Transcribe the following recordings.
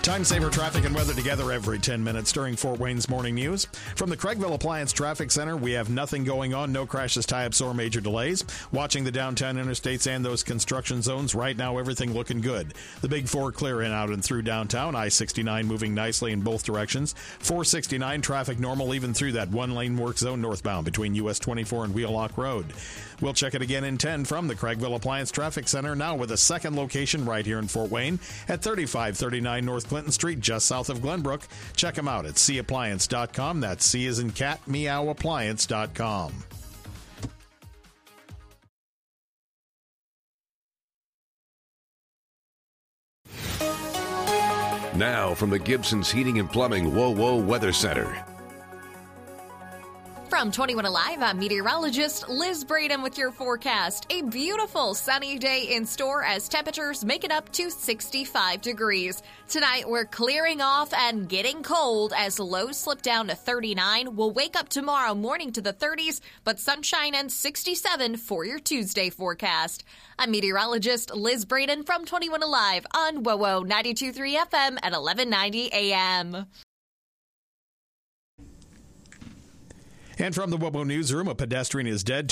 Time saver traffic and weather together every 10 minutes during Fort Wayne's morning news. From the Craigville Appliance Traffic Center, we have nothing going on, no crashes, tie-ups, or major delays. Watching the downtown interstates and those construction zones, right now everything looking good. The Big Four clear in, out, and through downtown. I-69 moving nicely in both directions. 469 traffic normal even through that one-lane work zone northbound between US 24 and Wheelock Road. We'll check it again in 10 from the Craigville Appliance Traffic Center, now with a second location right here in Fort Wayne at 3539 North Clinton Street, just south of Glenbrook. Check them out at cappliance.com. That's C as in cat, meow, appliance.com. Now from the Gibson's Heating and Plumbing WOWO Weather Center. From 21 Alive, I'm meteorologist Liz Braden with your forecast. A beautiful sunny day in store as temperatures make it up to 65 degrees. Tonight, we're clearing off and getting cold as lows slip down to 39. We'll wake up tomorrow morning to the 30s, but sunshine and 67 for your Tuesday forecast. I'm meteorologist Liz Braden from 21 Alive on WOWO 92.3 FM at 1190 AM. And from the WOWO newsroom, a pedestrian is dead.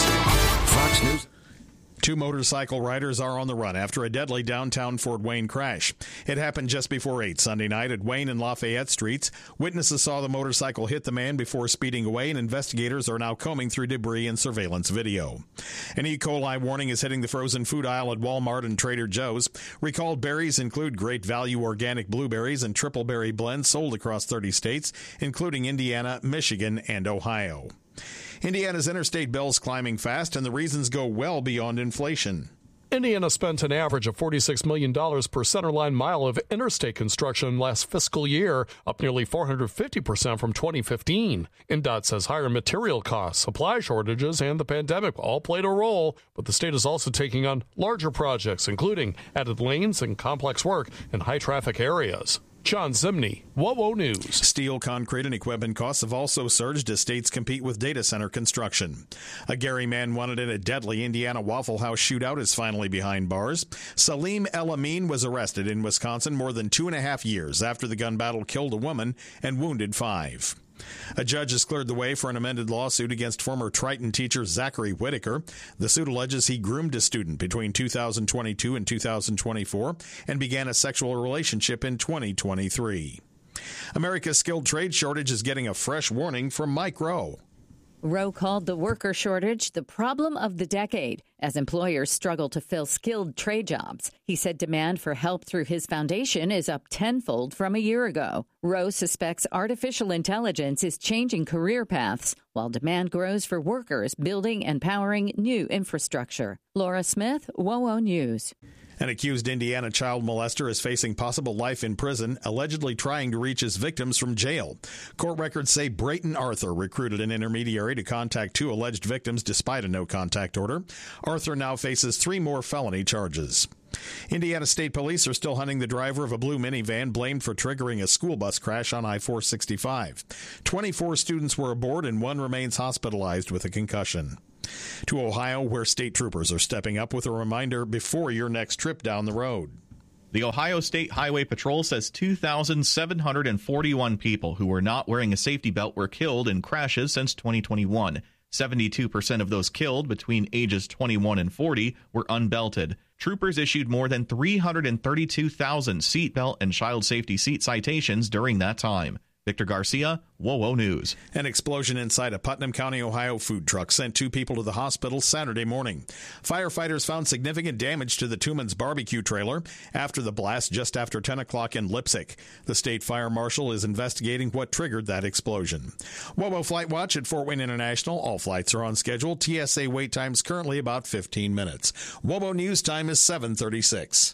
Fox News. Two motorcycle riders are on the run after a deadly downtown Fort Wayne crash. It happened just before 8 Sunday night at Wayne and Lafayette Streets. Witnesses saw the motorcycle hit the man before speeding away, and investigators are now combing through debris and surveillance video. An E. coli warning is hitting the frozen food aisle at Walmart and Trader Joe's. Recalled berries include great value organic blueberries and triple berry blends sold across 30 states, including Indiana, Michigan, and Ohio. Indiana's interstate bills climbing fast, and the reasons go well beyond inflation. Indiana spent an average of $46 million per centerline mile of interstate construction last fiscal year, up nearly 450% from 2015. INDOT says higher material costs, supply shortages, and the pandemic all played a role, but the state is also taking on larger projects, including added lanes and complex work in high-traffic areas. John Zimney, WOWO News. Steel, concrete, and equipment costs have also surged as states compete with data center construction. A Gary man wanted in a deadly Indiana Waffle House shootout is finally behind bars. Salim El Amin was arrested in Wisconsin more than 2.5 years after the gun battle killed a woman and wounded 5. A judge has cleared the way for an amended lawsuit against former Triton teacher Zachary Whitaker. The suit alleges he groomed a student between 2022 and 2024 and began a sexual relationship in 2023. America's skilled trade shortage is getting a fresh warning from Mike Rowe. Rowe called the worker shortage the problem of the decade as employers struggle to fill skilled trade jobs. He said demand for help through his foundation is up tenfold from a year ago. Rowe suspects artificial intelligence is changing career paths while demand grows for workers building and powering new infrastructure. Laura Smith, WOWO News. An accused Indiana child molester is facing possible life in prison, allegedly trying to reach his victims from jail. Court records say Brayton Arthur recruited an intermediary to contact 2 alleged victims despite a no-contact order. Arthur now faces 3 more felony charges. Indiana State Police are still hunting the driver of a blue minivan blamed for triggering a school bus crash on I-465. 24 students were aboard and 1 remains hospitalized with a concussion. To Ohio, where state troopers are stepping up with a reminder before your next trip down the road. The Ohio State Highway Patrol says 2,741 people who were not wearing a safety belt were killed in crashes since 2021. 72% of those killed between ages 21 and 40 were unbelted. Troopers issued more than 332,000 seatbelt and child safety seat citations during that time. Victor Garcia, WOWO News. An explosion inside a Putnam County, Ohio food truck sent 2 people to the hospital Saturday morning. Firefighters found significant damage to the Tuman's barbecue trailer after the blast just after 10 o'clock in Lipsick. The state fire marshal is investigating what triggered that explosion. WOWO Flight Watch at Fort Wayne International. All flights are on schedule. TSA wait times currently about 15 minutes. WOWO News time is 7:36.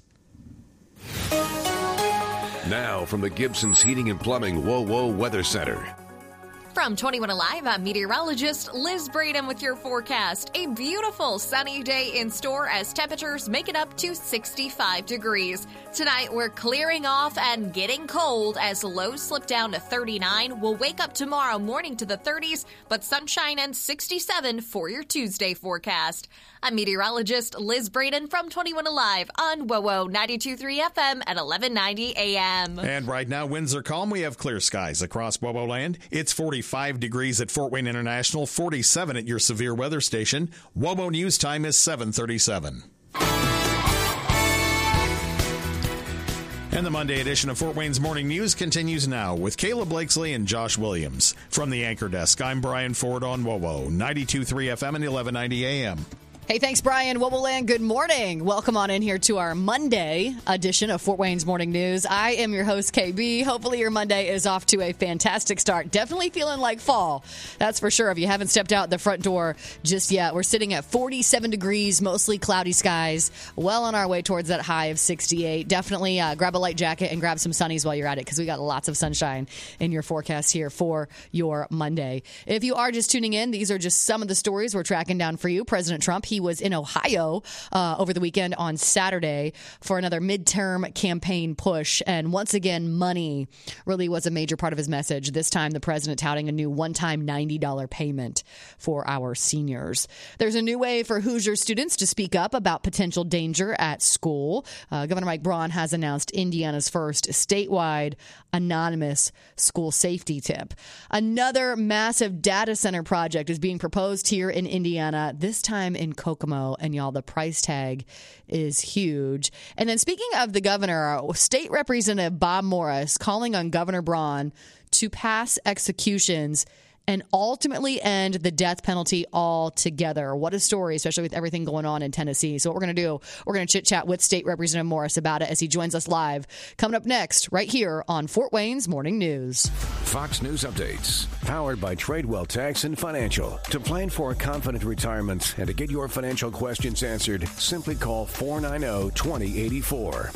Now from the Gibson's Heating and Plumbing WOWO Weather Center. From 21 Alive, I'm meteorologist Liz Braden with your forecast. A beautiful sunny day in store as temperatures make it up to 65 degrees. Tonight, we're clearing off and getting cold as lows slip down to 39. We'll wake up tomorrow morning to the 30s, but sunshine and 67 for your Tuesday forecast. I'm meteorologist Liz Braden from 21 Alive on WOWO 92.3 FM at 1190 AM. And right now, winds are calm. We have clear skies across WOWO land. It's 45 degrees at Fort Wayne International, 47 at your severe weather station. WOWO News time is 7:37. And the Monday edition of Fort Wayne's Morning News continues now with Kayla Blakesley and Josh Williams. From the Anchor Desk, I'm Brian Ford on WOWO 92.3 FM and 1190 AM. Hey, thanks, Brian. WOWOland, good morning. Welcome on in here to our Monday edition of Fort Wayne's Morning News. I am your host, KB. Hopefully your Monday is off to a fantastic start. Definitely feeling like fall. That's for sure. If you haven't stepped out the front door just yet, we're sitting at 47 degrees, mostly cloudy skies, well on our way towards that high of 68. Definitely grab a light jacket and grab some sunnies while you're at it, because we got lots of sunshine in your forecast here for your Monday. If you are just tuning in, these are just some of the stories we're tracking down for you. President Trump, he was in Ohio over the weekend on Saturday for another midterm campaign push. And once again, money really was a major part of his message. This time, the president touting a new one-time $90 payment for our seniors. There's a new way for Hoosier students to speak up about potential danger at school. Governor Mike Braun has announced Indiana's first statewide anonymous school safety tip. Another massive data center project is being proposed here in Indiana, this time in Kokomo. And y'all, the price tag is huge. And then speaking of the governor, State Representative Bob Morris calling on Governor Braun to pass executions and ultimately end the death penalty altogether. What a story, especially with everything going on in Tennessee. So what we're going to do, we're going to chit-chat with State Representative Morris about it as he joins us live. Coming up next, right here on Fort Wayne's Morning News. Fox News Updates, powered by Tradewell Tax and Financial. To plan for a confident retirement and to get your financial questions answered, simply call 490-2084.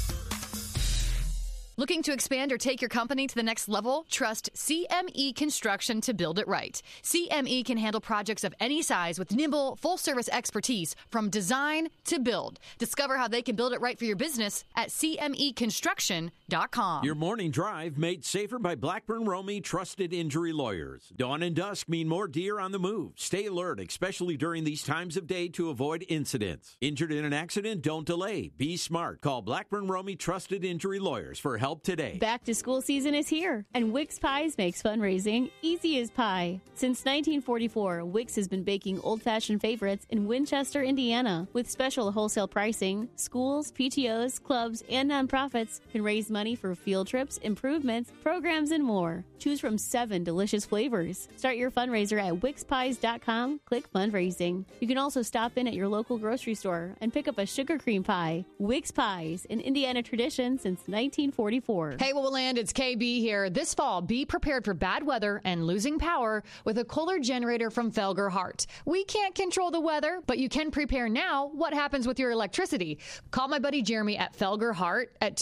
Looking to expand or take your company to the next level? Trust CME Construction to build it right. CME can handle projects of any size with nimble, full-service expertise from design to build. Discover how they can build it right for your business at CMEconstruction.com. Your morning drive made safer by Blackburn Romey Trusted Injury Lawyers. Dawn and dusk mean more deer on the move. Stay alert, especially during these times of day, to avoid incidents. Injured in an accident? Don't delay. Be smart. Call Blackburn Romey Trusted Injury Lawyers for help today. Back to school season is here, and Wix Pies makes fundraising easy as pie. Since 1944, Wix has been baking old-fashioned favorites in Winchester, Indiana. With special wholesale pricing, schools, PTOs, clubs, and nonprofits can raise money for field trips, improvements, programs, and more. Choose from 7 delicious flavors. Start your fundraiser at WixPies.com. Click fundraising. You can also stop in at your local grocery store and pick up a sugar cream pie. Wix Pies, an Indiana tradition since 1944. Hey, WOWOland, it's KB here. This fall, be prepared for bad weather and losing power with a Kohler generator from Felger Hart. We can't control the weather, but you can prepare now what happens with your electricity. Call my buddy Jeremy at Felger Hart at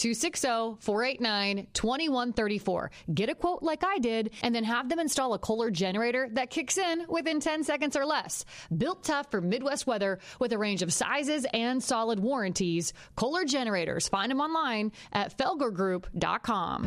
260-489-2134. Get a quote like I did, and then have them install a Kohler generator that kicks in within 10 seconds or less. Built tough for Midwest weather with a range of sizes and solid warranties. Kohler generators. Find them online at felgergroup.com.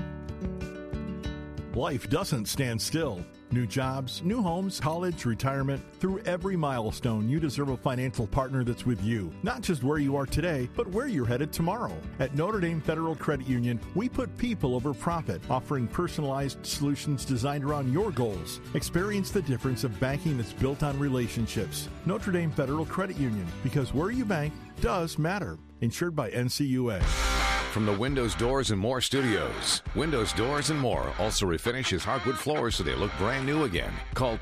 Life doesn't stand still. New jobs, new homes, college, retirement. Through every milestone, you deserve a financial partner that's with you. Not just where you are today, but where you're headed tomorrow. At Notre Dame Federal Credit Union, we put people over profit, offering personalized solutions designed around your goals. Experience the difference of banking that's built on relationships. Notre Dame Federal Credit Union, because where you bank does matter. Insured by NCUA. From the Windows, Doors, and More studios, Windows, Doors, and More also refinishes hardwood floors so they look brand new again. Call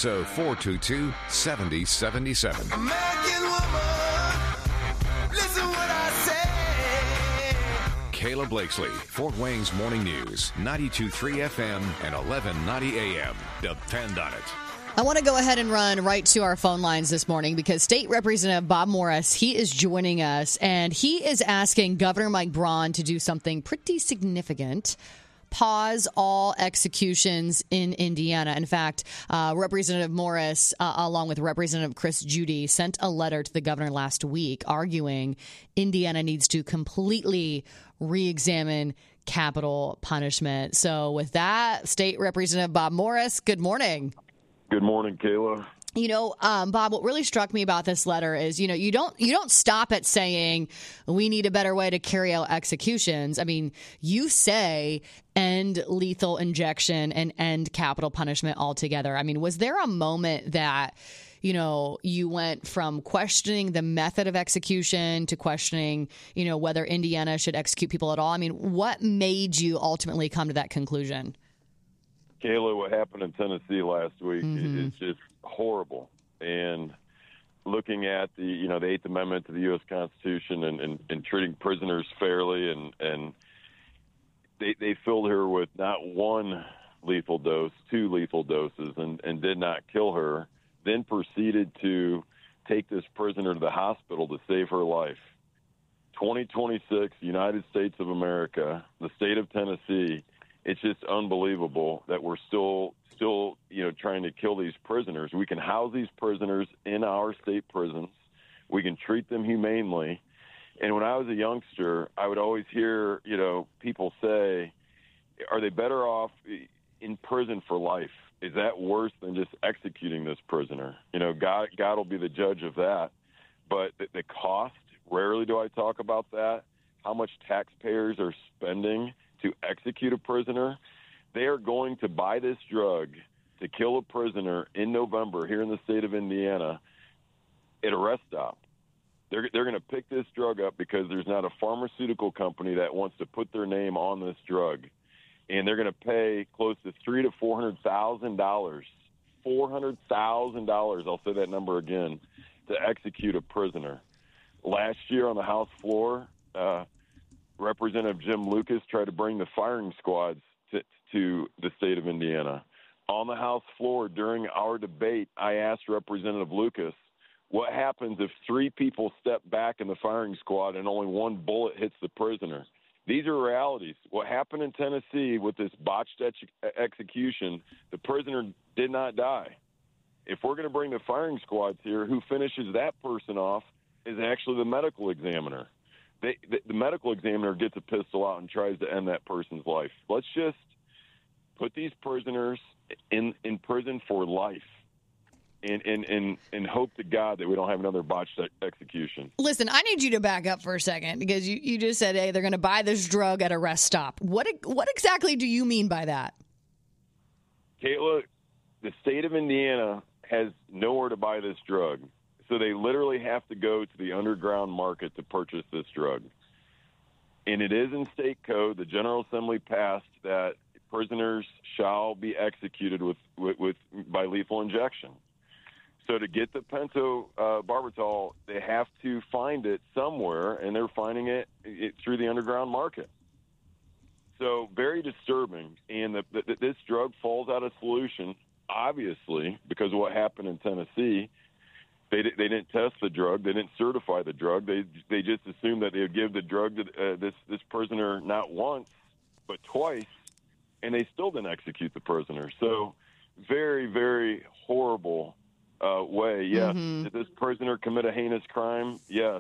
260-422-7077. American woman, listen what I say. Kayla Blakesley, Fort Wayne's Morning News, 92.3 FM and 1190 AM. Depend on it. I want to go ahead and run right to our phone lines this morning because State Representative Bob Morris, he is joining us, and he is asking Governor Mike Braun to do something pretty significant. Pause all executions in Indiana. In fact, Representative Morris, along with Representative Chris Judy, sent a letter to the governor last week arguing Indiana needs to completely re-examine capital punishment. So with that, State Representative Bob Morris, good morning. Good morning, Kayla. Bob, what really struck me about this letter is, you don't stop at saying we need a better way to carry out executions. I mean, you say end lethal injection and end capital punishment altogether. I mean, was there a moment that, you went from questioning the method of execution to questioning, whether Indiana should execute people at all? I mean, what made you ultimately come to that conclusion? Kayla, what happened in Tennessee last week is just horrible. And looking at the Eighth Amendment to the U.S. Constitution and treating prisoners fairly, and they filled her with not one lethal dose, 2 lethal doses, and did not kill her, then proceeded to take this prisoner to the hospital to save her life. 2026, United States of America, the state of Tennessee, it's just unbelievable that we're still trying to kill these prisoners. We can house these prisoners in our state prisons. We can treat them humanely. And when I was a youngster, I would always hear, people say, are they better off in prison for life? Is that worse than just executing this prisoner? God will be the judge of that. But the cost, rarely do I talk about that, how much taxpayers are spending to execute a prisoner. They are going to buy this drug to kill a prisoner in November here in the state of Indiana at a rest stop. They're going to pick this drug up because there's not a pharmaceutical company that wants to put their name on this drug. And they're going to pay close to $300,000 to $400,000. $400,000, I'll say that number again, to execute a prisoner. Last year on the House floor, Representative Jim Lucas tried to bring the firing squads to the state of Indiana. On the House floor during our debate, I asked Representative Lucas, what happens if 3 people step back in the firing squad and only 1 bullet hits the prisoner? These are realities. What happened in Tennessee with this botched execution, the prisoner did not die. If we're going to bring the firing squads here, who finishes that person off is actually the medical examiner. The medical examiner gets a pistol out and tries to end that person's life. Let's just put these prisoners in prison for life and hope to God that we don't have another botched execution. Listen, I need you to back up for a second because you just said, hey, they're going to buy this drug at a rest stop. What exactly do you mean by that? Kayla, the state of Indiana has nowhere to buy this drug. So they literally have to go to the underground market to purchase this drug. And it is in state code. The General Assembly passed that prisoners shall be executed by lethal injection. So to get the pentobarbital, they have to find it somewhere, and they're finding it through the underground market. So very disturbing. And this drug falls out of solution, obviously, because of what happened in Tennessee. They didn't test the drug. They didn't certify the drug. They just assumed that they would give the drug to this prisoner not once, but twice, and they still didn't execute the prisoner. So very, very horrible way. Yes. Did this prisoner commit a heinous crime? Yes.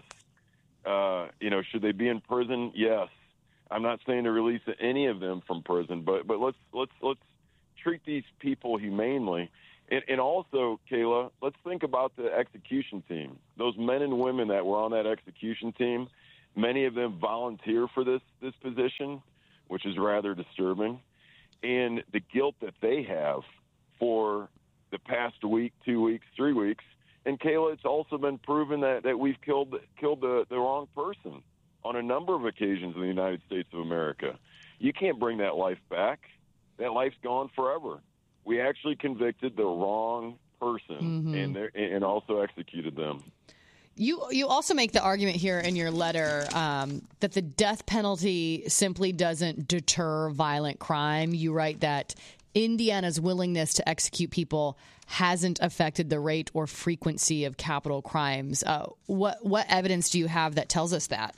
Should they be in prison? Yes. I'm not saying to release any of them from prison, but let's treat these people humanely. And also, Kayla, let's think about the execution team. Those men and women that were on that execution team, many of them volunteer for this position, which is rather disturbing. And the guilt that they have for the past week, 2 weeks, 3 weeks. And, Kayla, it's also been proven that we've killed the wrong person on a number of occasions in the United States of America. You can't bring that life back. That life's gone forever. We actually convicted the wrong person and also executed them. You also make the argument here in your letter that the death penalty simply doesn't deter violent crime. You write that Indiana's willingness to execute people hasn't affected the rate or frequency of capital crimes. What evidence do you have that tells us that?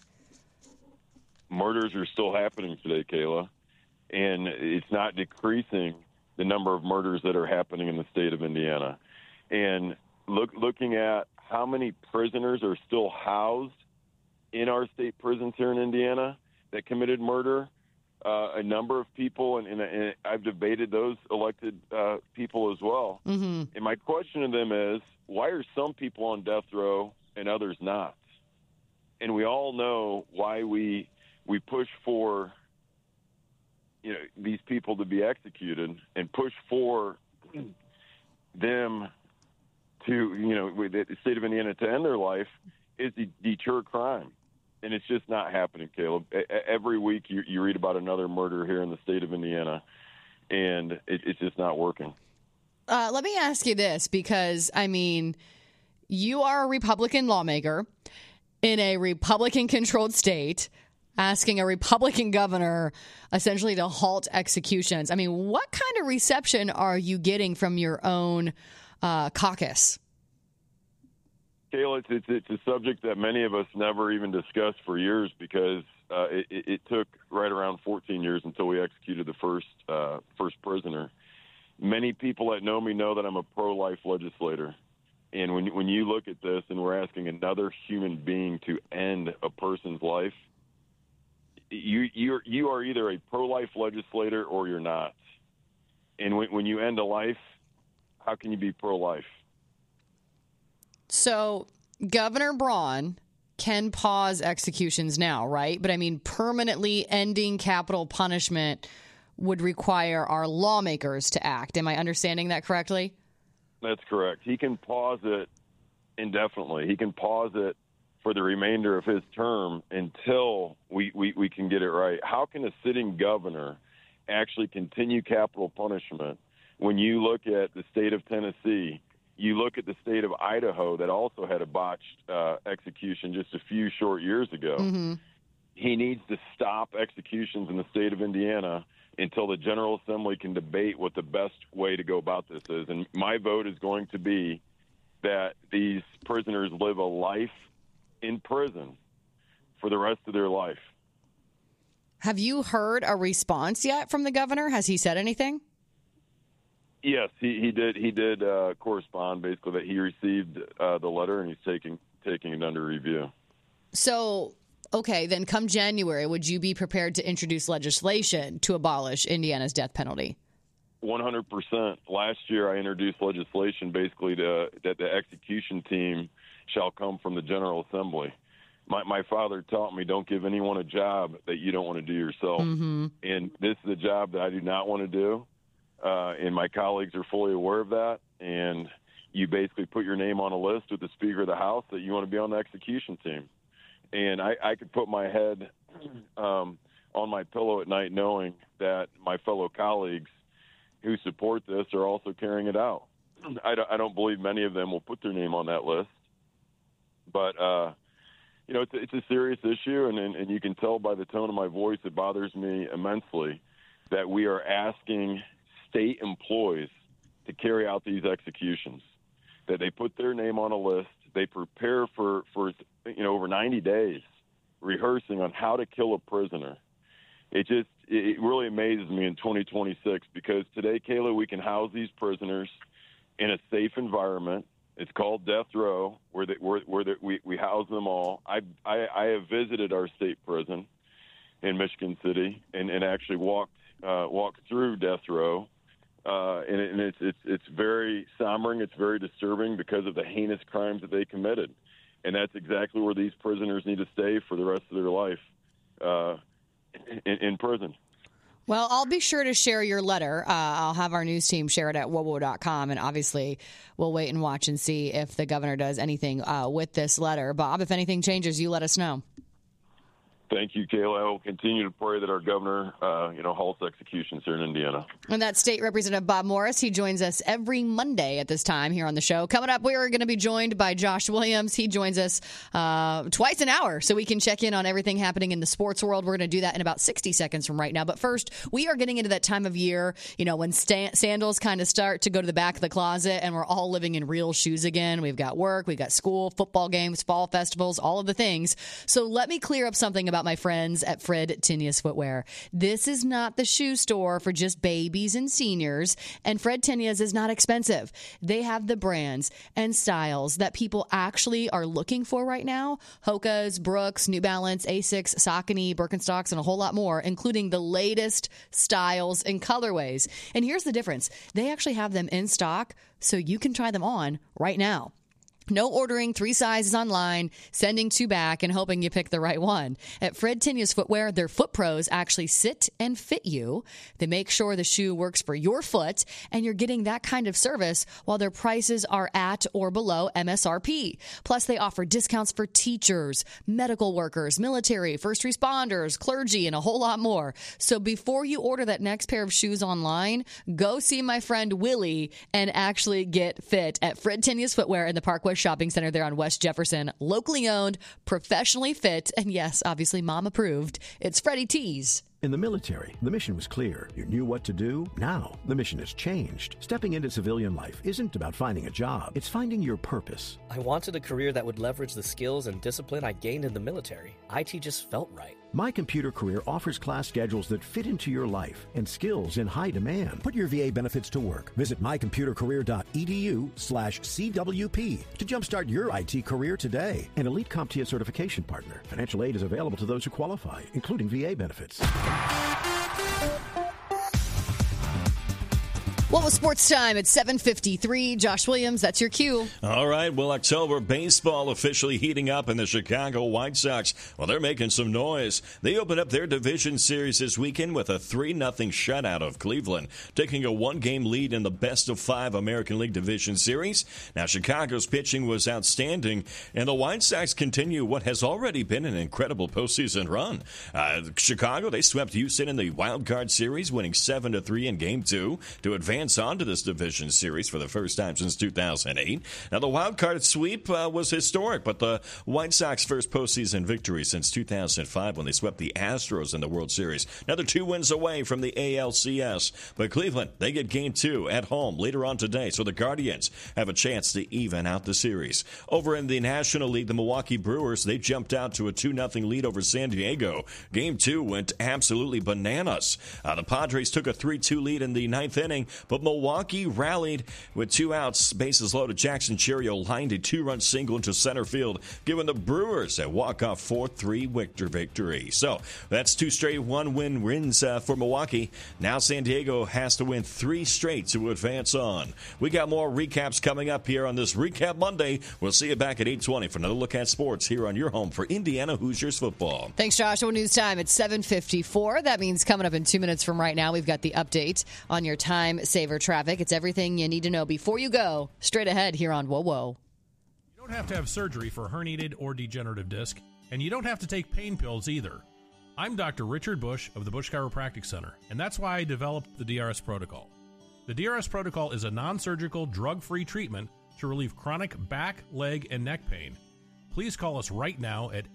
Murders are still happening today, Kayla, and it's not decreasing the number of murders that are happening in the state of Indiana. And looking at how many prisoners are still housed in our state prisons here in Indiana that committed murder, a number of people, and I've debated those elected people as well. Mm-hmm. And my question to them is, why are some people on death row and others not? And we all know why we push for these people to be executed and push for them to, the state of Indiana to end their life is to deter crime. And it's just not happening, Caleb. Every week you read about another murder here in the state of Indiana, and it's just not working. Let me ask you this, because, you are a Republican lawmaker in a Republican-controlled state asking a Republican governor essentially to halt executions. What kind of reception are you getting from your own caucus? Kayla, it's a subject that many of us never even discussed for years because it took right around 14 years until we executed the first prisoner. Many people that know me know that I'm a pro-life legislator. And when you look at this and we're asking another human being to end a person's life, you are either a pro-life legislator or you're not. And when you end a life, how can you be pro-life? So Governor Braun can pause executions now, right? But permanently ending capital punishment would require our lawmakers to act. Am I understanding that correctly? That's correct. He can pause it indefinitely. He can pause it for the remainder of his term until we can get it right. How can a sitting governor actually continue capital punishment when you look at the state of Tennessee, you look at the state of Idaho that also had a botched execution just a few short years ago. Mm-hmm. He needs to stop executions in the state of Indiana until the General Assembly can debate what the best way to go about this is. And my vote is going to be that these prisoners live a life in prison for the rest of their life. Have you heard a response yet from the governor? Has he said anything? Yes, he did. He did correspond basically that he received the letter and he's taking it under review. So, okay, then come January, would you be prepared to introduce legislation to abolish Indiana's death penalty? 100%. Last year, I introduced legislation basically that the execution team shall come from the General Assembly. My father taught me, don't give anyone a job that you don't want to do yourself. Mm-hmm. And this is a job that I do not want to do. And my colleagues are fully aware of that. And you basically put your name on a list with the Speaker of the House that you want to be on the execution team. And I could put my head on my pillow at night knowing that my fellow colleagues who support this are also carrying it out. I don't believe many of them will put their name on that list. But, it's a serious issue, and you can tell by the tone of my voice it bothers me immensely that we are asking state employees to carry out these executions, that they put their name on a list, they prepare for over 90 days rehearsing on how to kill a prisoner. It really amazes me in 2026 because today, Kayla, we can house these prisoners in a safe environment. It's called death row, where we house them all. I have visited our state prison in Michigan City and actually walked through death row, and it's very sombering. It's very disturbing because of the heinous crimes that they committed, and that's exactly where these prisoners need to stay for the rest of their life in prison. Well, I'll be sure to share your letter. I'll have our news team share it at WOWO.com, and obviously we'll wait and watch and see if the governor does anything with this letter. Bob, if anything changes, you let us know. Thank you, Kayla. I will continue to pray that our governor, halts executions here in Indiana. And that's State Representative Bob Morris. He joins us every Monday at this time here on the show. Coming up, we are going to be joined by Josh Williams. He joins us twice an hour, so we can check in on everything happening in the sports world. We're going to do that in about 60 seconds from right now. But first, we are getting into that time of year, when sandals kind of start to go to the back of the closet, and we're all living in real shoes again. We've got work, we've got school, football games, fall festivals, all of the things. So let me clear up something about about my friends at Fred Tenius Footwear. This is not the shoe store for just babies and seniors, and Fred Tenius is not expensive. They have the brands and styles that people actually are looking for right now. Hoka's, Brooks, New Balance, Asics, Saucony, Birkenstocks, and a whole lot more, including the latest styles and colorways. And here's the difference. They actually have them in stock, so you can try them on right now. No ordering 3 sizes online, sending 2 back, and hoping you pick the right one. At Fred Tenius Footwear, their foot pros actually sit and fit you. They make sure the shoe works for your foot, and you're getting that kind of service while their prices are at or below MSRP. Plus, they offer discounts for teachers, medical workers, military, first responders, clergy, and a whole lot more. So before you order that next pair of shoes online, go see my friend Willie and actually get fit at Fred Tenius Footwear in the Parkway Shopping Center there on West Jefferson. Locally owned, professionally fit, and yes, obviously mom approved. It's Freddie T's. In the military, the mission was clear. You knew what to do. Now, the mission has changed. Stepping into civilian life isn't about finding a job. It's finding your purpose. I wanted a career that would leverage the skills and discipline I gained in the military. IT just felt right. My Computer Career offers class schedules that fit into your life and skills in high demand. Put your VA benefits to work. Visit mycomputercareer.edu/CWP to jumpstart your IT career today. An Elite CompTIA certification partner. Financial aid is available to those who qualify, including VA benefits. Well, with sports time at 7:53. Josh Williams, that's your cue. All right. Well, October baseball officially heating up, and the Chicago White Sox, well, they're making some noise. They opened up their division series this weekend with a 3-0 shutout of Cleveland, taking a 1-game lead in the best-of-5 American League Division Series. Now, Chicago's pitching was outstanding, and the White Sox continue what has already been an incredible postseason run. Chicago, they swept Houston in the Wild Card Series, winning 7-3 in Game 2 to advance on to this division series for the first time since 2008. Now, the wild card sweep was historic, but the White Sox first postseason victory since 2005 when they swept the Astros in the World Series. Now, they're 2 wins away from the ALCS, but Cleveland, they get Game 2 at home later on today, so the Guardians have a chance to even out the series. Over in the National League, the Milwaukee Brewers, they jumped out to a 2-0 lead over San Diego. Game 2 went absolutely bananas. The Padres took a 3-2 lead in the 9th inning, but Milwaukee rallied with 2 outs, bases loaded. Jackson Cherio lined a 2-run single into center field, giving the Brewers a walk-off 4-3 victory. So that's 2 straight 1-win wins for Milwaukee. Now San Diego has to win 3 straight to advance on. We got more recaps coming up here on this Recap Monday. We'll see you back at 8:20 for another look at sports here on your home for Indiana Hoosiers football. Thanks, Josh. News time at 7:54. That means coming up in 2 minutes from right now, we've got the update on your time saver traffic. It's everything you need to know before you go. Straight ahead here on Whoa Whoa. You don't have to have surgery for herniated or degenerative disc, and you don't have to take pain pills either. I'm Dr. Richard Bush of the Bush Chiropractic Center, and that's why I developed the DRS Protocol. The DRS Protocol is a non-surgical, drug-free treatment to relieve chronic back, leg, and neck pain. Please call us right now at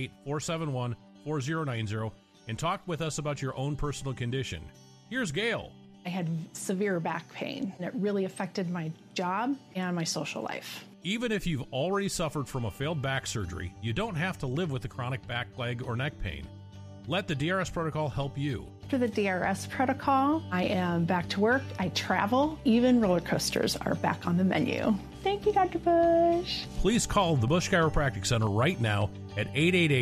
888-471-4090 and talk with us about your own personal condition. Here's Gail. I had severe back pain, and it really affected my job and my social life. Even if you've already suffered from a failed back surgery, you don't have to live with the chronic back, leg, or neck pain. Let the DRS Protocol help you. After the DRS Protocol, I am back to work. I travel. Even roller coasters are back on the menu. Thank you, Dr. Bush. Please call the Bush Chiropractic Center right now at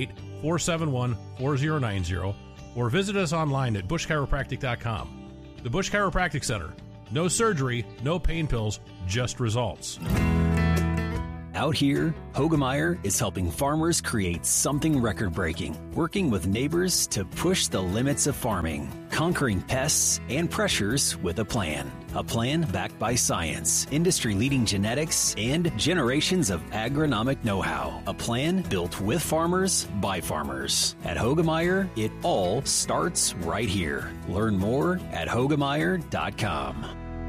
888-471-4090 or visit us online at bushchiropractic.com. The Bush Chiropractic Center. No surgery, no pain pills, just results. Out here, Hogemeyer is helping farmers create something record-breaking, working with neighbors to push the limits of farming, conquering pests and pressures with a plan. A plan backed by science, industry-leading genetics, and generations of agronomic know-how. A plan built with farmers, by farmers. At Hogemeyer, it all starts right here. Learn more at Hogemeyer.com.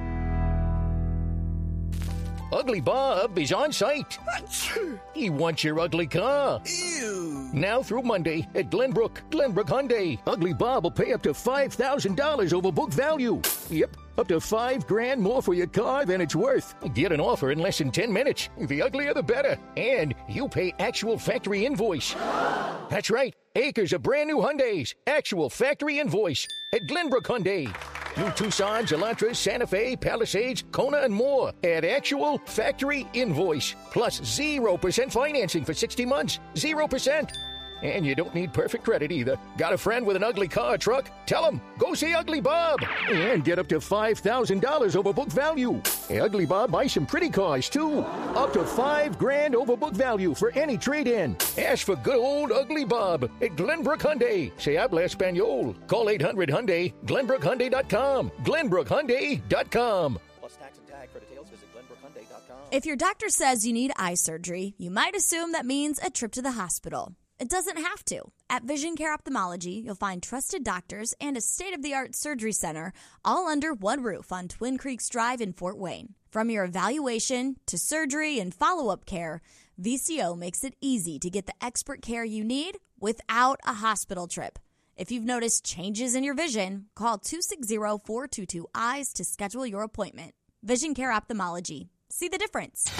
Ugly Bob is on site. He wants your ugly car. Ew. Now through Monday at Glenbrook Hyundai. Ugly Bob will pay up to $5,000 over book value. Yep. Up to $5,000 more for your car than it's worth. Get an offer in less than 10 minutes. The uglier the better. And you pay actual factory invoice. That's right. Acres of brand new Hyundais. Actual factory invoice at Glenbrook Hyundai. New Tucsons, Elantras, Santa Fe, Palisades, Kona, and more at actual factory invoice. Plus 0% financing for 60 months. 0%. And you don't need perfect credit either. Got a friend with an ugly car or truck? Tell him, go see Ugly Bob. And get up to $5,000 over book value. Hey, Ugly Bob buys some pretty cars, too. Up to $5,000 over book value for any trade-in. Ask for good old Ugly Bob at Glenbrook Hyundai. Se habla español. Call 800-HYUNDAI, GlenbrookHyundai.com. GlenbrookHyundai.com. Plus tax and tag. For details, visit GlenbrookHyundai.com. If your doctor says you need eye surgery, you might assume that means a trip to the hospital. It doesn't have to. At Vision Care Ophthalmology, you'll find trusted doctors and a state-of-the-art surgery center all under one roof on Twin Creeks Drive in Fort Wayne. From your evaluation to surgery and follow-up care, VCO makes it easy to get the expert care you need without a hospital trip. If you've noticed changes in your vision, call 260-422-EYES to schedule your appointment. Vision Care Ophthalmology. See the difference.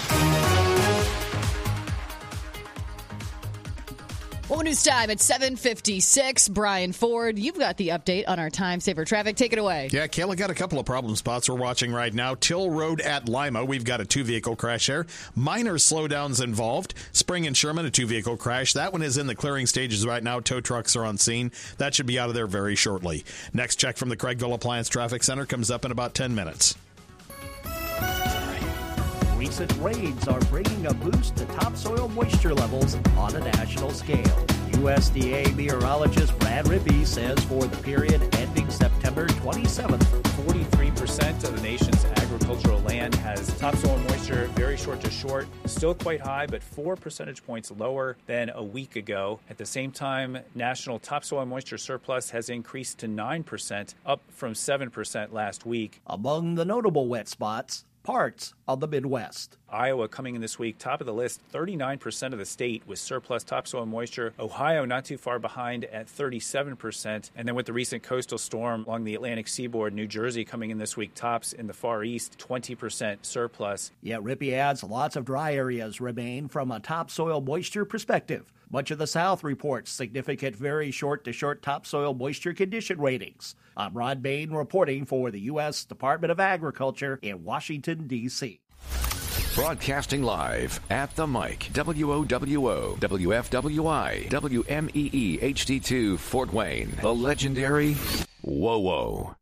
Well, news time at 7:56. Brian Ford, you've got the update on our time saver traffic. Take it away. Yeah, Kayla got a couple of problem spots we're watching right now. Till Road at Lima, we've got a 2-vehicle crash there. Minor slowdowns involved. Spring and Sherman, a 2-vehicle crash. That one is in the clearing stages right now. Tow trucks are on scene. That should be out of there very shortly. Next check from the Craigville Appliance Traffic Center comes up in about 10 minutes. Recent rains are bringing a boost to topsoil moisture levels on a national scale. USDA meteorologist Brad Rippey says for the period ending September 27th, 43% of the nation's agricultural land has topsoil moisture very short to short, still quite high, but 4 percentage points lower than a week ago. At the same time, national topsoil moisture surplus has increased to 9%, up from 7% last week. Among the notable wet spots, parts of the Midwest. Iowa coming in this week, top of the list, 39% of the state with surplus topsoil moisture. Ohio not too far behind at 37%. And then with the recent coastal storm along the Atlantic seaboard, New Jersey coming in this week, tops in the Far East, 20% surplus. Yet Rippey adds lots of dry areas remain from a topsoil moisture perspective. Much of the South reports significant very short-to-short topsoil moisture condition ratings. I'm Rod Bain reporting for the U.S. Department of Agriculture in Washington, D.C. Broadcasting live at the mic, WOWO, WFWI, WMEE HD2 Fort Wayne, the legendary WOWO.